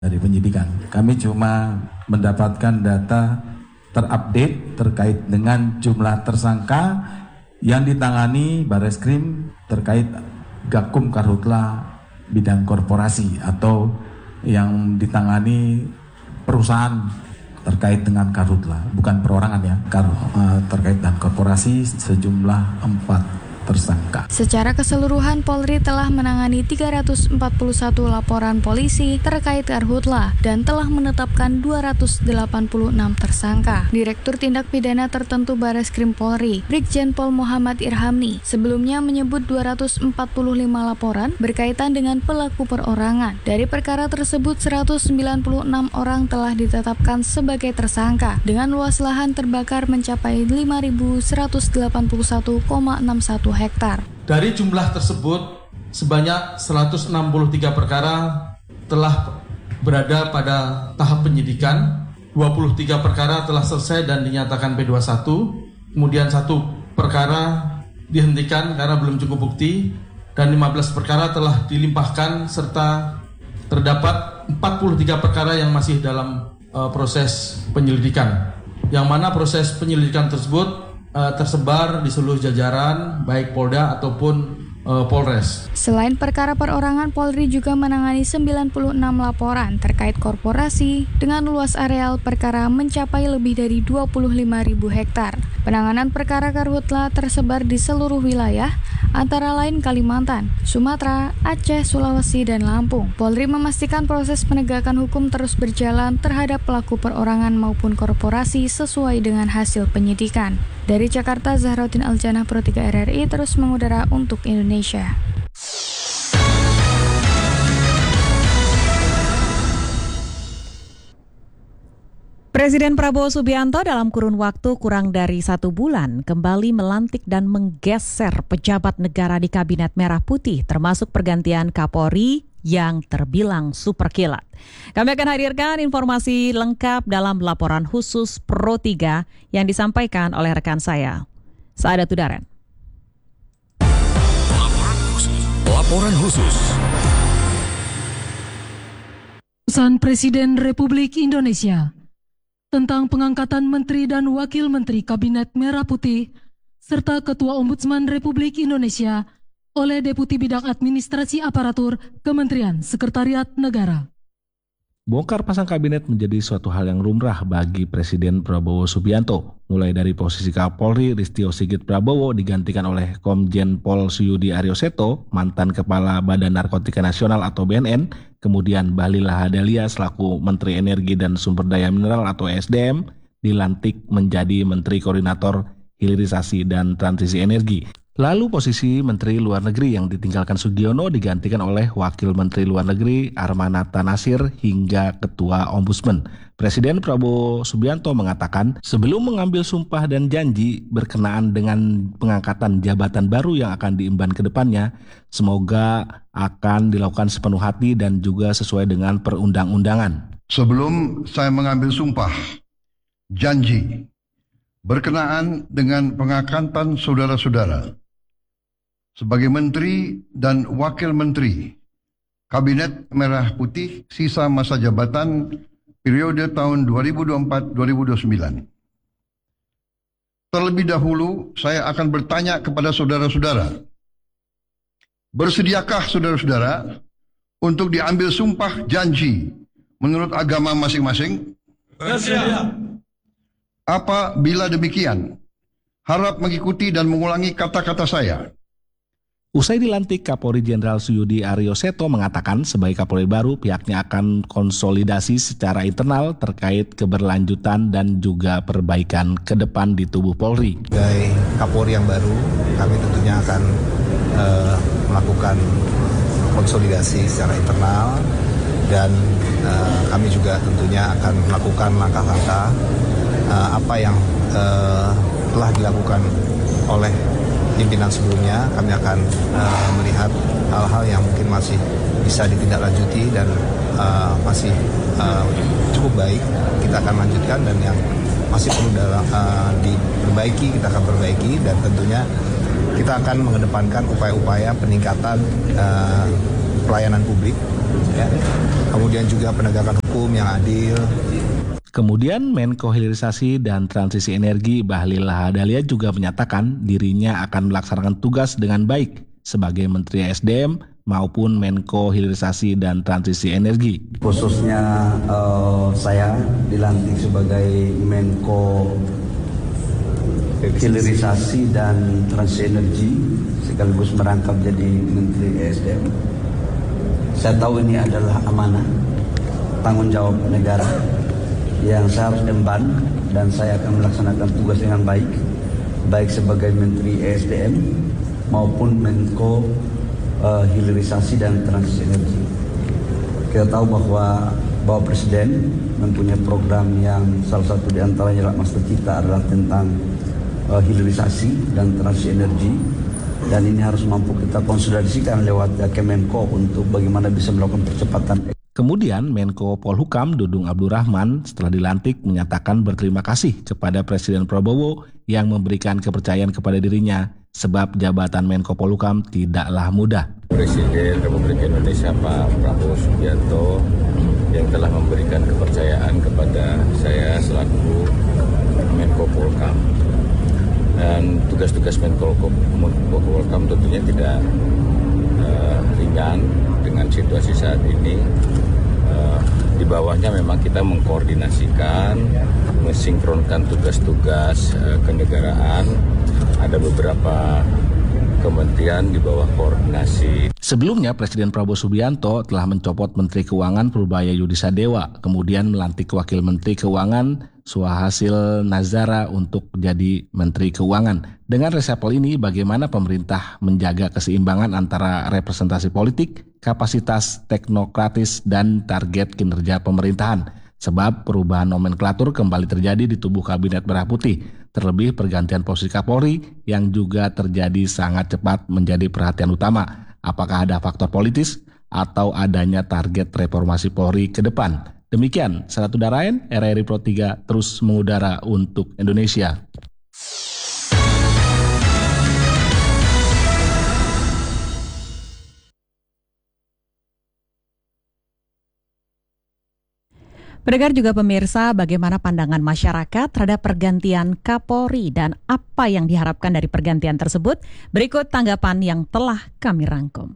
dari penyidikan. Kami cuma mendapatkan data terupdate terkait dengan jumlah tersangka yang ditangani Bareskrim terkait Gakum Karhutla bidang korporasi atau yang ditangani perusahaan terkait dengan Karhutla, bukan perorangan ya, terkait dengan korporasi sejumlah 4 tersangka. Secara keseluruhan, Polri telah menangani 341 laporan polisi terkait Karhutla dan telah menetapkan 286 tersangka. Direktur Tindak Pidana Tertentu Bareskrim Polri, Brigjen Pol Muhammad Irhamni, sebelumnya menyebut 245 laporan berkaitan dengan pelaku perorangan. Dari perkara tersebut, 196 orang telah ditetapkan sebagai tersangka dengan luas lahan terbakar mencapai 5.181,61 hektar. Dari jumlah tersebut, sebanyak 163 perkara telah berada pada tahap penyidikan, 23 perkara telah selesai dan dinyatakan P21, kemudian 1 perkara dihentikan karena belum cukup bukti, dan 15 perkara telah dilimpahkan serta terdapat 43 perkara yang masih dalam proses penyelidikan, yang mana proses penyelidikan tersebut tersebar di seluruh jajaran baik Polda ataupun Polres. Selain perkara perorangan, Polri juga menangani 96 laporan terkait korporasi dengan luas areal perkara mencapai lebih dari 25.000 hektar. Penanganan perkara Karhutla tersebar di seluruh wilayah, antara lain Kalimantan, Sumatera, Aceh, Sulawesi, dan Lampung. Polri memastikan proses penegakan hukum terus berjalan terhadap pelaku perorangan maupun korporasi sesuai dengan hasil penyidikan. Dari Jakarta, Zahrotin Aljanah, Pro 3 RRI terus mengudara untuk Indonesia. Presiden Prabowo Subianto dalam kurun waktu kurang dari 1 bulan kembali melantik dan menggeser pejabat negara di Kabinet Merah Putih, termasuk pergantian Kapolri yang terbilang super kilat. Kami akan hadirkan informasi lengkap dalam laporan khusus Pro 3 yang disampaikan oleh rekan saya, Saadatu Daren. Laporan khusus. Pesan Presiden Republik Indonesia tentang pengangkatan Menteri dan Wakil Menteri Kabinet Merah Putih serta Ketua Ombudsman Republik Indonesia oleh Deputi Bidang Administrasi Aparatur Kementerian Sekretariat Negara. Bongkar pasang kabinet menjadi suatu hal yang lumrah bagi Presiden Prabowo Subianto. Mulai dari posisi Kapolri Listio Sigit Prabowo digantikan oleh Komjen Pol Suyudi Aryoseto, mantan Kepala Badan Narkotika Nasional atau BNN, kemudian Bahlil Lahadalia selaku Menteri Energi dan Sumber Daya Mineral atau ESDM, dilantik menjadi Menteri Koordinator Hilirisasi dan Transisi Energi. Lalu posisi Menteri Luar Negeri yang ditinggalkan Sugiono digantikan oleh Wakil Menteri Luar Negeri Armanata Nasir hingga Ketua Ombudsman. Presiden Prabowo Subianto mengatakan sebelum mengambil sumpah dan janji berkenaan dengan pengangkatan jabatan baru yang akan diemban ke depannya, semoga akan dilakukan sepenuh hati dan juga sesuai dengan perundang-undangan. Sebelum saya mengambil sumpah, janji berkenaan dengan pengangkatan saudara-saudara sebagai Menteri dan Wakil Menteri Kabinet Merah Putih sisa masa jabatan periode tahun 2024-2029. Terlebih dahulu saya akan bertanya kepada saudara-saudara, bersediakah saudara-saudara untuk diambil sumpah janji menurut agama masing-masing? Bersedia. Apabila demikian, harap mengikuti dan mengulangi kata-kata saya. Usai dilantik, Kapolri Jenderal Suyudi Aryoseto mengatakan sebagai Kapolri baru pihaknya akan konsolidasi secara internal terkait keberlanjutan dan juga perbaikan ke depan di tubuh Polri. Sebagai Kapolri yang baru, kami tentunya akan melakukan konsolidasi secara internal dan kami juga tentunya akan melakukan langkah-langkah apa yang telah dilakukan oleh pimpinan sebelumnya. Kami akan melihat hal-hal yang mungkin masih bisa ditindaklanjuti dan masih cukup baik, kita akan lanjutkan, dan yang masih perlu diperbaiki kita akan perbaiki, dan tentunya kita akan mengedepankan upaya-upaya peningkatan pelayanan publik, ya. Kemudian juga penegakan hukum yang adil. Kemudian Menko Hilirisasi dan Transisi Energi Bahlil Lahadalia juga menyatakan dirinya akan melaksanakan tugas dengan baik sebagai Menteri SDM maupun Menko Hilirisasi dan Transisi Energi. Khususnya saya dilantik sebagai Menko Hilirisasi dan Transisi Energi sekaligus merangkap jadi Menteri SDM. Saya tahu ini adalah amanah, tanggung jawab negara yang saya harus emban, dan saya akan melaksanakan tugas dengan baik sebagai Menteri SDM maupun Menko Hilirisasi dan Transisi Energi. Kita tahu bahwa Bapak Presiden mempunyai program yang salah satu di antaranya master kita adalah tentang hilirisasi dan transisi energi, dan ini harus mampu kita konsolidasikan lewat Kemenko untuk bagaimana bisa melakukan percepatan. Kemudian Menko Polhukam Dudung Abdurrahman setelah dilantik menyatakan berterima kasih kepada Presiden Prabowo yang memberikan kepercayaan kepada dirinya, sebab jabatan Menko Polhukam tidaklah mudah. Presiden Republik Indonesia Pak Prabowo Subianto yang telah memberikan kepercayaan kepada saya selaku Menko Polhukam. Dan tugas-tugas Menko Polhukam tentunya tidak ringan dengan situasi saat ini. Di bawahnya memang kita mengkoordinasikan, mensinkronkan tugas-tugas kenegaraan. Ada beberapa kementerian di bawah koordinasi. Sebelumnya Presiden Prabowo Subianto telah mencopot Menteri Keuangan Purbaya Yudisadewa, kemudian melantik Wakil Menteri Keuangan Suhasil Nazara untuk jadi Menteri Keuangan. Dengan reshuffle ini, bagaimana pemerintah menjaga keseimbangan antara representasi politik, kapasitas teknokratis, dan target kinerja pemerintahan? Sebab perubahan nomenklatur kembali terjadi di tubuh Kabinet Merah Putih. Terlebih pergantian posisi Kapolri yang juga terjadi sangat cepat menjadi perhatian utama. Apakah ada faktor politis atau adanya target reformasi Polri ke depan? Demikian, Seratu Darain, RRI Pro 3 terus mengudara untuk Indonesia. Pendengar juga pemirsa, bagaimana pandangan masyarakat terhadap pergantian Kapolri dan apa yang diharapkan dari pergantian tersebut? Berikut tanggapan yang telah kami rangkum.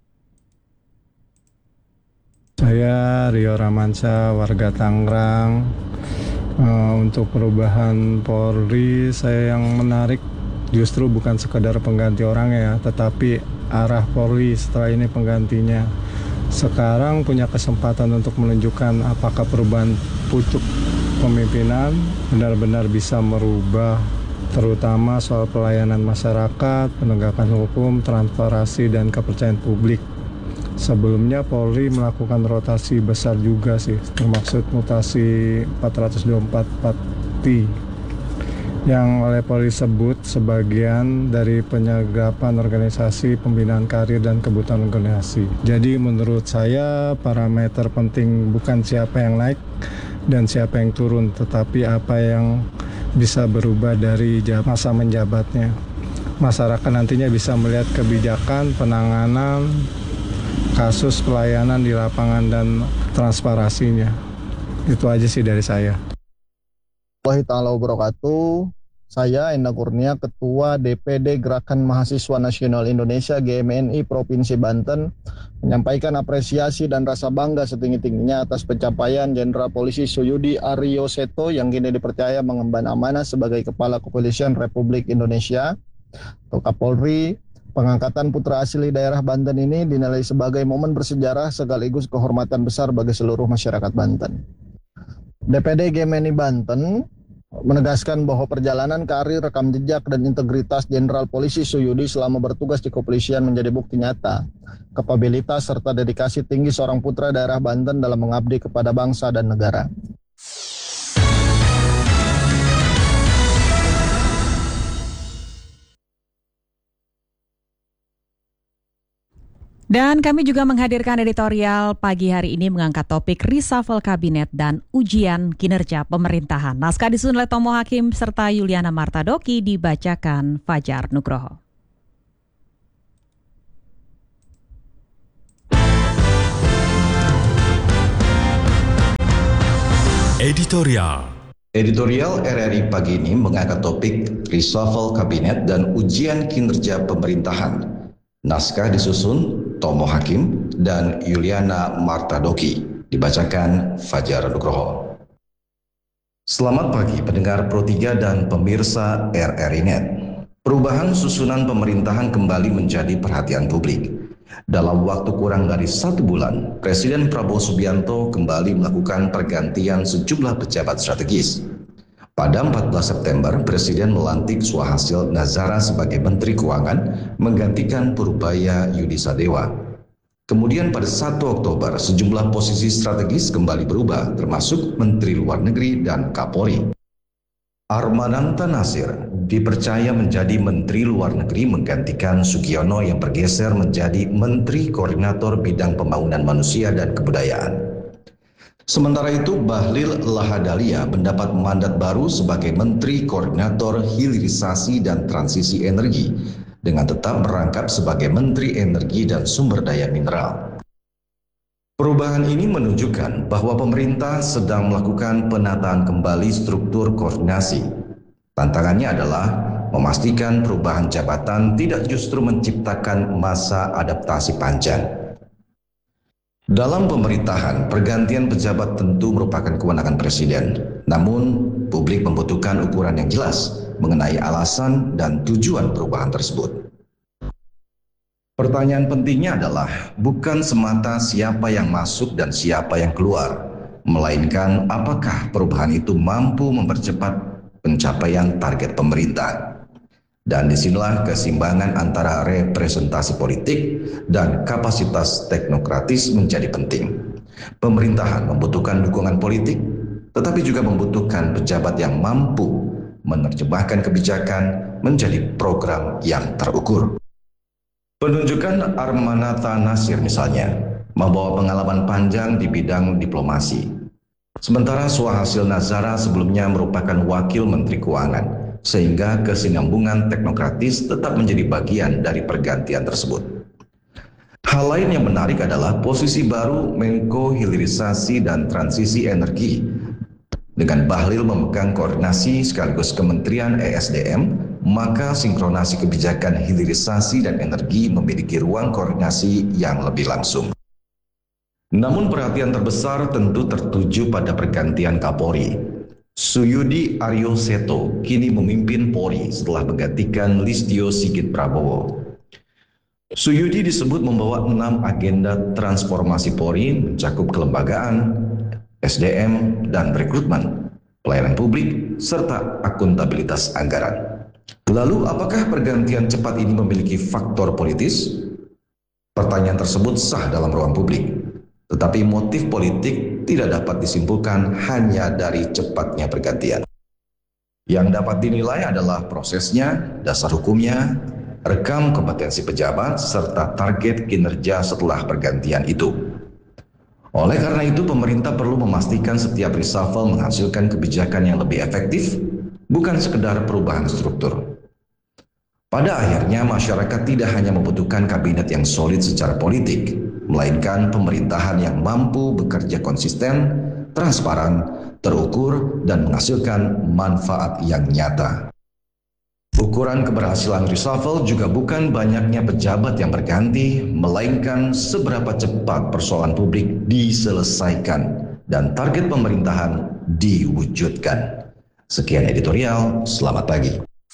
Saya Rio Ramansyah, warga Tangerang. Untuk perubahan Polri, saya yang menarik justru bukan sekadar pengganti orang ya, tetapi arah Polri setelah ini penggantinya. Sekarang punya kesempatan untuk menunjukkan apakah perubahan pucuk pemimpinan benar-benar bisa merubah, terutama soal pelayanan masyarakat, penegakan hukum, transparansi, dan kepercayaan publik. Sebelumnya Polri melakukan rotasi besar juga sih, termaksud mutasi 424 Pati yang oleh Polri sebut sebagian dari penyergapan organisasi, pembinaan karir, dan kebutuhan organisasi. Jadi menurut saya parameter penting bukan siapa yang naik dan siapa yang turun, tetapi apa yang bisa berubah dari masa menjabatnya. Masyarakat nantinya bisa melihat kebijakan, penanganan, kasus pelayanan di lapangan, dan transparansinya. Itu aja sih dari saya. Waalaikumsalam wabarakatuh. Saya Enda Kurnia, Ketua DPD Gerakan Mahasiswa Nasional Indonesia GMNI Provinsi Banten, menyampaikan apresiasi dan rasa bangga setinggi-tingginya atas pencapaian Jenderal Polisi Suyudi Aryo Seto yang kini dipercaya mengemban amanah sebagai Kepala Kepolisian Republik Indonesia atau Kapolri. Pengangkatan putra asli daerah Banten ini dinilai sebagai momen bersejarah sekaligus kehormatan besar bagi seluruh masyarakat Banten. DPD GMNI Banten menegaskan bahwa perjalanan karir, rekam jejak, dan integritas Jenderal Polisi Suyudi selama bertugas di kepolisian menjadi bukti nyata kapabilitas serta dedikasi tinggi seorang putra daerah Banten dalam mengabdi kepada bangsa dan negara. Dan kami juga menghadirkan editorial pagi hari ini mengangkat topik reshuffle kabinet dan ujian kinerja pemerintahan. Naskah disusun oleh Tomo Hakim serta Yuliana Martadoki, dibacakan Fajar Nugroho. Editorial RRI pagi ini mengangkat topik reshuffle kabinet dan ujian kinerja pemerintahan. Naskah disusun Tomo Hakim dan Yuliana Martadoki, dibacakan Fajar Nugroho. Selamat pagi pendengar Pro 3 dan pemirsa RRI Net. Perubahan susunan pemerintahan kembali menjadi perhatian publik. Dalam waktu kurang dari 1 bulan, Presiden Prabowo Subianto kembali melakukan pergantian sejumlah pejabat strategis. Pada 14 September, Presiden melantik Swahasil Nazara sebagai Menteri Keuangan, menggantikan Purbaya Yudi Sadewa. Kemudian pada 1 Oktober, sejumlah posisi strategis kembali berubah, termasuk Menteri Luar Negeri dan Kapolri. Armananta Nasir dipercaya menjadi Menteri Luar Negeri menggantikan Sugiono yang bergeser menjadi Menteri Koordinator Bidang Pembangunan Manusia dan Kebudayaan. Sementara itu, Bahlil Lahadalia mendapat mandat baru sebagai Menteri Koordinator Hilirisasi dan Transisi Energi dengan tetap merangkap sebagai Menteri Energi dan Sumber Daya Mineral. Perubahan ini menunjukkan bahwa pemerintah sedang melakukan penataan kembali struktur koordinasi. Tantangannya adalah memastikan perubahan jabatan tidak justru menciptakan masa adaptasi panjang. Dalam pemerintahan, pergantian pejabat tentu merupakan kewenangan Presiden. Namun, publik membutuhkan ukuran yang jelas mengenai alasan dan tujuan perubahan tersebut. Pertanyaan pentingnya adalah bukan semata siapa yang masuk dan siapa yang keluar, melainkan apakah perubahan itu mampu mempercepat pencapaian target pemerintah. Dan disinilah keseimbangan antara representasi politik dan kapasitas teknokratis menjadi penting. Pemerintahan membutuhkan dukungan politik, tetapi juga membutuhkan pejabat yang mampu menerjemahkan kebijakan menjadi program yang terukur. Penunjukan Armanata Nasir misalnya membawa pengalaman panjang di bidang diplomasi. Sementara Swahasil Nazara sebelumnya merupakan Wakil Menteri Keuangan, sehingga kesinambungan teknokratis tetap menjadi bagian dari pergantian tersebut. Hal lain yang menarik adalah posisi baru Menko Hilirisasi dan Transisi Energi. Dengan Bahlil memegang koordinasi sekaligus Kementerian ESDM, maka sinkronasi kebijakan hilirisasi dan energi memiliki ruang koordinasi yang lebih langsung. Namun perhatian terbesar tentu tertuju pada pergantian Kapolri. Suyudi Aryoseto kini memimpin Polri setelah menggantikan Listio Sigit Prabowo. Suyudi disebut membawa 6 agenda transformasi Polri mencakup kelembagaan, SDM, dan rekrutmen, pelayanan publik, serta akuntabilitas anggaran. Lalu, apakah pergantian cepat ini memiliki faktor politis? Pertanyaan tersebut sah dalam ruang publik, tetapi motif politik tidak dapat disimpulkan hanya dari cepatnya pergantian. Yang dapat dinilai adalah prosesnya, dasar hukumnya, rekam kompetensi pejabat, serta target kinerja setelah pergantian itu. Oleh karena itu, pemerintah perlu memastikan setiap reshuffle menghasilkan kebijakan yang lebih efektif, bukan sekedar perubahan struktur. Pada akhirnya, masyarakat tidak hanya membutuhkan kabinet yang solid secara politik, melainkan pemerintahan yang mampu bekerja konsisten, transparan, terukur, dan menghasilkan manfaat yang nyata. Ukuran keberhasilan reshuffle juga bukan banyaknya pejabat yang berganti, melainkan seberapa cepat persoalan publik diselesaikan dan target pemerintahan diwujudkan. Sekian editorial, selamat pagi.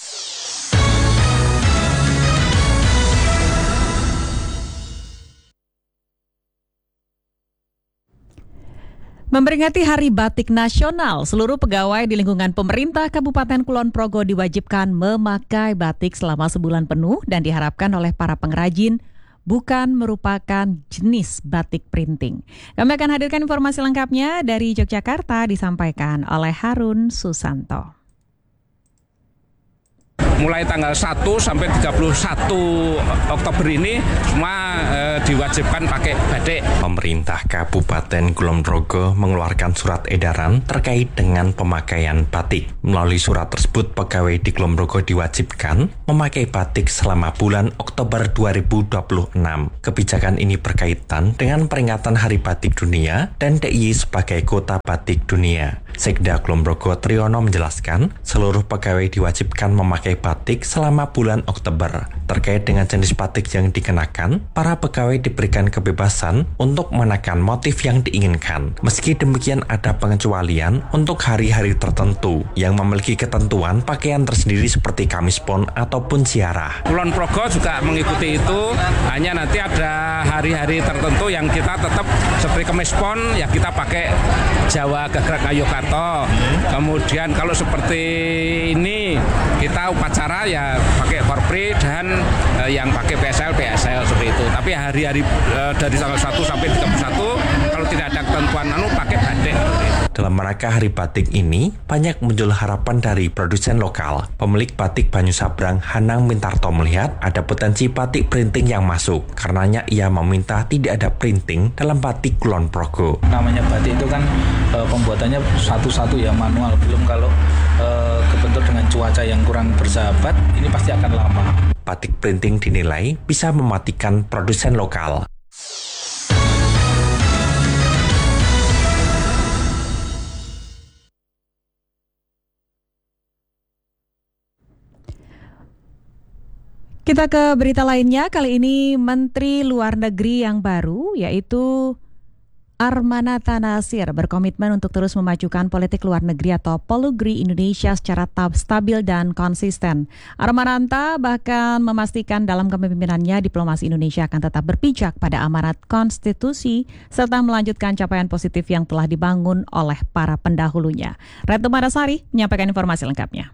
Memperingati Hari Batik Nasional, seluruh pegawai di lingkungan pemerintah Kabupaten Kulon Progo diwajibkan memakai batik selama sebulan penuh dan diharapkan oleh para pengrajin bukan merupakan jenis batik printing. Kami akan hadirkan informasi lengkapnya dari Yogyakarta, disampaikan oleh Harun Susanto. Mulai tanggal 1 sampai 31 Oktober ini semua diwajibkan pakai batik. Pemerintah Kabupaten Kulon Progo mengeluarkan surat edaran terkait dengan pemakaian batik. Melalui surat tersebut, pegawai di Kulon Progo diwajibkan memakai batik selama bulan Oktober 2026. Kebijakan ini berkaitan dengan peringatan Hari Batik Dunia dan DIY sebagai Kota Batik Dunia. Sekda Kulon Progo Triyono menjelaskan, seluruh pegawai diwajibkan memakai batik selama bulan Oktober. Terkait dengan jenis batik yang dikenakan, para pegawai diberikan kebebasan untuk mengenakan motif yang diinginkan. Meski demikian ada pengecualian untuk hari-hari tertentu yang memiliki ketentuan pakaian tersendiri seperti kamis pon ataupun ziarah. Kulon Progo juga mengikuti itu, hanya nanti ada hari-hari tertentu yang kita tetap seperti kamis pon ya kita pakai Jawa Gagrag Ngayogyakarta. Kemudian kalau seperti ini kita upacara ya pakai korpri dan yang pakai PSL seperti itu. Tapi hari-hari dari tanggal 1 sampai 31 kalau tidak ada ketentuan pakai batik. Dalam rangka Hari Batik ini, banyak muncul harapan dari produsen lokal. Pemilik batik Banyu Sabrang, Hanang Mintarto melihat ada potensi batik printing yang masuk. Karenanya ia meminta tidak ada printing dalam batik Kulon Progo. Namanya batik itu kan pembuatannya satu-satu ya manual. Belum kalau kebentuk dengan cuaca yang kurang bersahabat, ini pasti akan lama. Batik printing dinilai bisa mematikan produsen lokal. Kita ke berita lainnya, kali ini Menteri Luar Negeri yang baru yaitu Armanata Nasir berkomitmen untuk terus memajukan politik luar negeri atau Polugri Indonesia secara stabil dan konsisten. Armanata bahkan memastikan dalam kepemimpinannya diplomasi Indonesia akan tetap berpijak pada amanat konstitusi serta melanjutkan capaian positif yang telah dibangun oleh para pendahulunya. Retno Marsari menyampaikan informasi lengkapnya.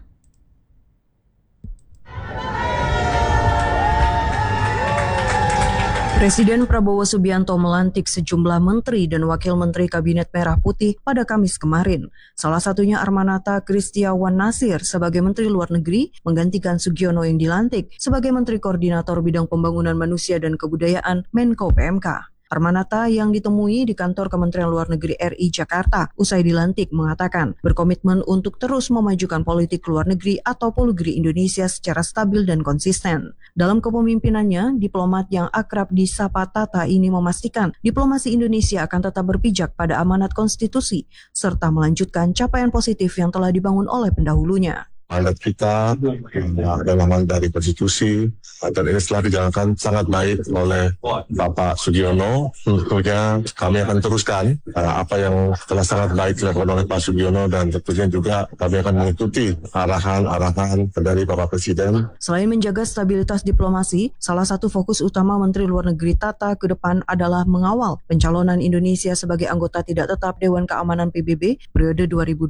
Presiden Prabowo Subianto melantik sejumlah menteri dan wakil menteri Kabinet Merah Putih pada Kamis kemarin. Salah satunya Armanata Kristiawan Nasir sebagai Menteri Luar Negeri menggantikan Sugiono yang dilantik sebagai Menteri Koordinator Bidang Pembangunan Manusia dan Kebudayaan Menko PMK. Armanata yang ditemui di kantor Kementerian Luar Negeri RI Jakarta usai dilantik mengatakan berkomitmen untuk terus memajukan politik luar negeri atau Polugri Indonesia secara stabil dan konsisten. Dalam kepemimpinannya, diplomat yang akrab disapa Tata ini memastikan diplomasi Indonesia akan tetap berpijak pada amanat konstitusi serta melanjutkan capaian positif yang telah dibangun oleh pendahulunya. Mandat kita adalah mandat dari konstitusi dan ini setelah dijalankan sangat baik oleh Bapak Sugiono. Tentunya kami akan teruskan apa yang telah sangat baik dilakukan oleh Pak Sugiono dan tentunya juga kami akan mengikuti arahan-arahan dari Bapak Presiden. Selain menjaga stabilitas diplomasi, salah satu fokus utama Menteri Luar Negeri Tata ke depan adalah mengawal pencalonan Indonesia sebagai anggota tidak tetap Dewan Keamanan PBB periode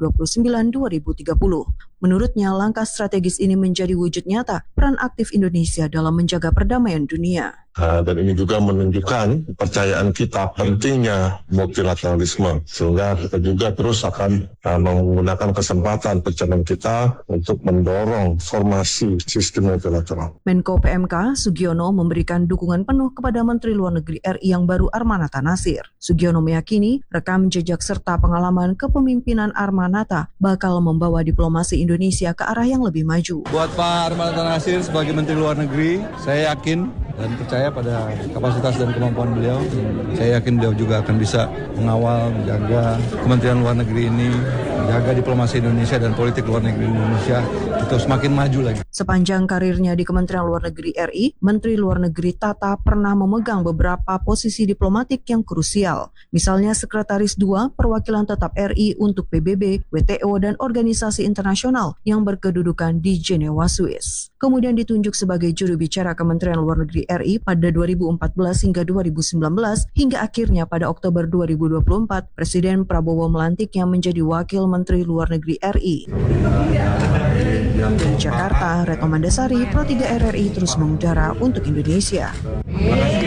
2029-2030. Menurutnya, langkah strategis ini menjadi wujud nyata peran aktif Indonesia dalam menjaga perdamaian dunia. Dan ini juga menunjukkan kepercayaan kita pentingnya multilateralisme. Sehingga kita juga terus akan menggunakan kesempatan pencalonan kita untuk mendorong formasi sistem multilateral. Menko PMK Sugiono memberikan dukungan penuh kepada Menteri Luar Negeri RI yang baru Armanata Nasir. Sugiono meyakini rekam jejak serta pengalaman kepemimpinan Armanata bakal membawa diplomasi Indonesia ke arah yang lebih maju. Buat Pak Armanata Nasir sebagai Menteri Luar Negeri, saya yakin dan percaya pada kapasitas dan kemampuan beliau. Saya yakin beliau juga akan bisa mengawal, menjaga Kementerian Luar Negeri ini, menjaga diplomasi Indonesia dan politik luar negeri Indonesia itu semakin maju lagi. Sepanjang karirnya di Kementerian Luar Negeri RI, Menteri Luar Negeri Tata pernah memegang beberapa posisi diplomatik yang krusial. Misalnya Sekretaris II Perwakilan Tetap RI untuk PBB, WTO, dan organisasi internasional yang berkedudukan di Jenewa, Swiss. Kemudian ditunjuk sebagai juru bicara Kementerian Luar Negeri RI pada 2014 hingga 2019, hingga akhirnya pada Oktober 2024, Presiden Prabowo melantiknya menjadi Wakil Menteri Luar Negeri RI. Dari Jakarta, Retno Mandasari, Pro 3 RRI terus mengudara untuk Indonesia.